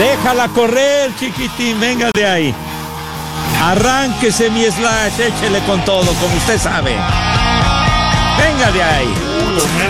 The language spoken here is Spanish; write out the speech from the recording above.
Déjala correr, chiquitín, venga de ahí. Arránquese mi Slash, échele con todo, como usted sabe. Venga de ahí.